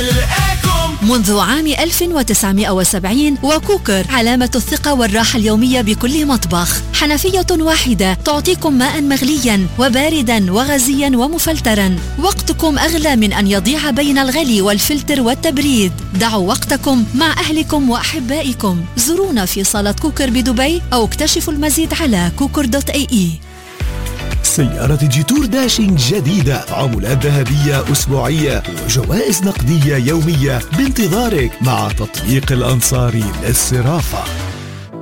منذ عام 1970 وكوكر علامة الثقة والراحة اليومية بكل مطبخ. حنفية واحدة تعطيكم ماء مغليا وباردا وغازيا ومفلترا. وقتكم أغلى من أن يضيع بين الغلي والفلتر والتبريد. دعوا وقتكم مع أهلكم وأحبائكم. زورونا في صالة كوكر بدبي أو اكتشفوا المزيد على كوكر.ae. سيارة جيتور داشينج جديدة، عمولات ذهبية أسبوعية وجوائز نقدية يومية بانتظارك مع تطبيق الأنصاري للصرافة.